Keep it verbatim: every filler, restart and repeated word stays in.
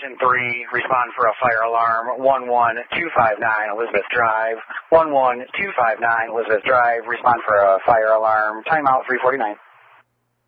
Engine three, respond for a fire alarm. one one two five nine Elizabeth Drive. one one two five nine Elizabeth Drive, respond for a fire alarm. Timeout three forty-nine.